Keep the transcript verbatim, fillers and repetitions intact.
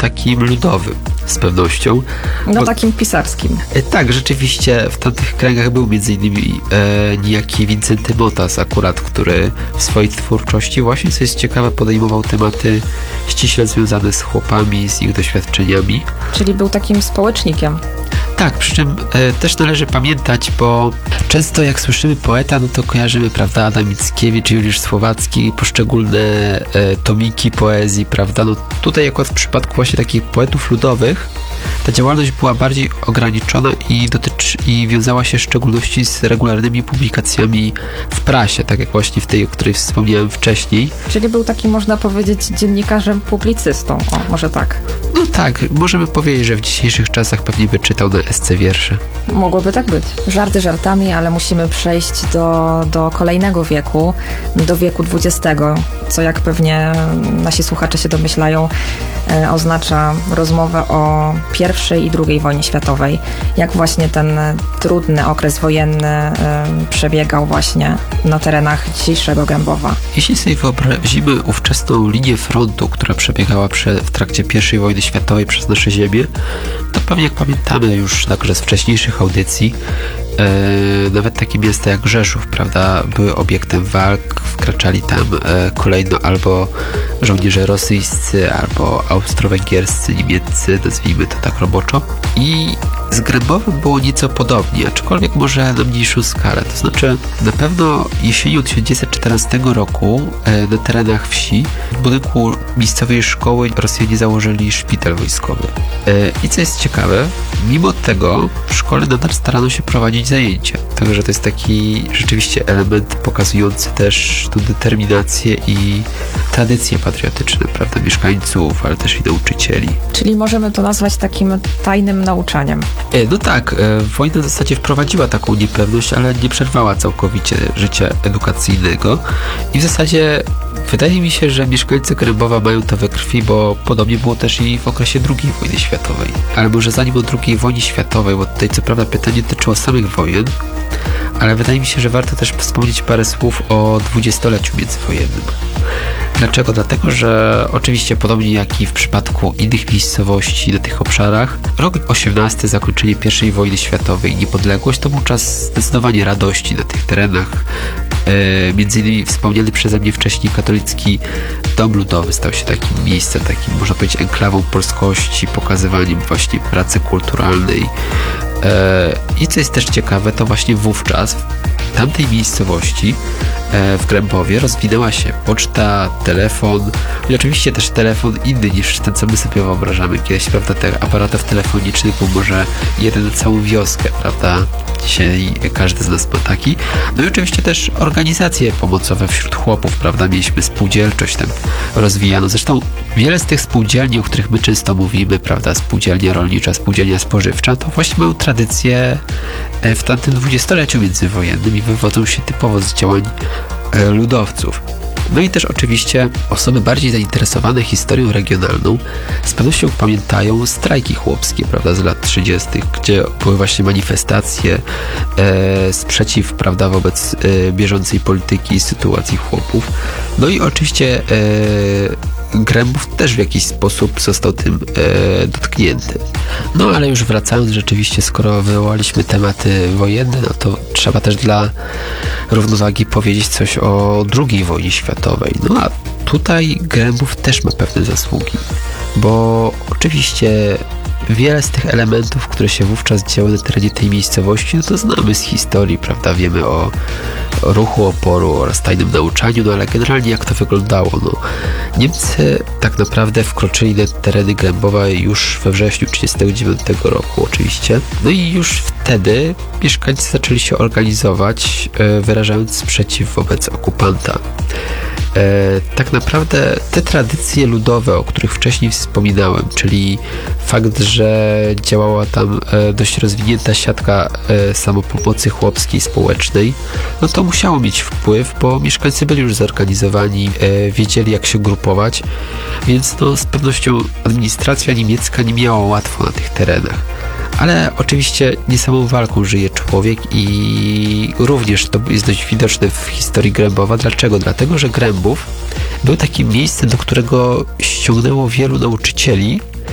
takim ludowym, z pewnością. No bo, takim pisarskim. e, tak, rzeczywiście w tamtych kręgach był między innymi e, niejaki Wincenty Motas akurat, który w swojej twórczości właśnie, co jest ciekawe, podejmował tematy ściśle związane z chłopami, z ich doświadczeniami. Czyli był takim społecznikiem. Tak, przy czym e, też należy pamiętać, bo często jak słyszymy poeta, no to kojarzymy, prawda, Adam Mickiewicz, Juliusz Słowacki, poszczególne e, tomiki poezji, prawda, no tutaj akurat w przypadku właśnie takich poetów ludowych ta działalność była bardziej ograniczona i dotyczy, i wiązała się w szczególności z regularnymi publikacjami w prasie, tak jak właśnie w tej, o której wspomniałem wcześniej. Czyli był taki, można powiedzieć, dziennikarzem, publicystą. O, może tak. No tak, możemy powiedzieć, że w dzisiejszych czasach pewnie by czytał na esce wiersze. Mogłoby tak być. Żarty żartami, ale musimy przejść do, do kolejnego wieku, do wieku dwudziestego, co jak pewnie nasi słuchacze się domyślają, e, oznacza rozmowę o pierwszej i drugiej wojnie światowej. Jak właśnie ten trudny okres wojenny e, przebiegał właśnie na terenach dzisiejszego Grębowa. Jeśli sobie wyobrazimy ówczesną linię frontu, która przebiegała prze, w trakcie pierwszej wojny światowej przez nasze ziemię, to pewnie jak pamiętamy już także z wcześniejszych audycji, e, nawet takie miasta jak Rzeszów, prawda, były obiektem walk, wkraczali tam e, kolejno albo żołnierze rosyjscy, albo austro-węgierscy, niemieccy, nazwijmy to tak roboczo. I z Grębowem było nieco podobnie, aczkolwiek może na mniejszą skalę. To znaczy, na pewno jesienią tysiąc dziewięćset czternastego roku e, na terenach wsi w budynku miejscowej szkoły Rosjanie założyli szpital wojskowy. E, I co jest ciekawe, mimo tego w szkole nadal starano się prowadzić zajęcia. Także to jest taki rzeczywiście element pokazujący też tą determinację i tradycje patriotyczne, prawda, mieszkańców, ale też i nauczycieli. Czyli możemy to nazwać takim tajnym nauczaniem. E, no tak, e, wojna w zasadzie wprowadziła taką niepewność, ale nie przerwała całkowicie życia edukacyjnego i w zasadzie wydaje mi się, że mieszkańcy Grębowa mają to we krwi, bo podobnie było też i w okresie drugiej wojny światowej. Ale może zanim o drugiej wojnie światowej, bo tutaj co prawda pytanie dotyczyło samych wojen, ale wydaje mi się, że warto też wspomnieć parę słów o dwudziestoleciu międzywojennym. Dlaczego? Dlatego, że oczywiście podobnie jak i w przypadku innych miejscowości na tych obszarach, rok osiemnasty, zakończenie pierwszej wojny światowej i niepodległość, to był czas zdecydowanie radości na tych terenach. E, między innymi wspomniany przeze mnie wcześniej katolicki Dom Ludowy stał się takim miejscem, takim można powiedzieć enklawą polskości, pokazywaniem właśnie pracy kulturalnej. E, I co jest też ciekawe, to właśnie wówczas w tamtej miejscowości e, w Grębowie rozwinęła się poczta, telefon i oczywiście też telefon inny niż ten, co my sobie wyobrażamy. Kiedyś, prawda, tych aparatów telefonicznych był może jeden na całą wioskę, prawda? Dzisiaj każdy z nas ma taki. No i oczywiście też organizacje pomocowe wśród chłopów, prawda? Mieliśmy spółdzielczość tam rozwijano. Zresztą wiele z tych spółdzielni, o których my często mówimy, prawda? Spółdzielnia rolnicza, spółdzielnia spożywcza, to właśnie mają tradycję w tamtym dwudziestoleciu międzywojennym i wywodzą się typowo z działań ludowców. No i też oczywiście osoby bardziej zainteresowane historią regionalną z pewnością pamiętają strajki chłopskie, prawda, z lat trzydziestych, gdzie były właśnie manifestacje, e, sprzeciw, prawda, wobec e, bieżącej polityki i sytuacji chłopów. No i oczywiście e, Grębów też w jakiś sposób został tym e, dotknięty. No ale już wracając, rzeczywiście, skoro wywołaliśmy tematy wojenne, no to trzeba też dla równowagi powiedzieć coś o drugiej wojnie światowej. No a tutaj Grębów też ma pewne zasługi, bo oczywiście wiele z tych elementów, które się wówczas działy na terenie tej miejscowości, no to znamy z historii, prawda? Wiemy o, o ruchu oporu oraz tajnym nauczaniu, no ale generalnie jak to wyglądało? No, Niemcy tak naprawdę wkroczyli na tereny Grębowa już we wrześniu tysiąc dziewięćset trzydziestego dziewiątego roku oczywiście. No i już wtedy mieszkańcy zaczęli się organizować, wyrażając sprzeciw wobec okupanta. E, tak naprawdę te tradycje ludowe, o których wcześniej wspominałem, czyli fakt, że działała tam e, dość rozwinięta siatka e, samopomocy chłopskiej, społecznej, no to musiało mieć wpływ, bo mieszkańcy byli już zorganizowani, e, wiedzieli jak się grupować, więc no, z pewnością administracja niemiecka nie miała łatwo na tych terenach. Ale oczywiście nie samą walką żyje człowiek i również to jest dość widoczne w historii Grębowa. Dlaczego? Dlatego, że Grębów był takim miejscem, do którego ściągnęło wielu nauczycieli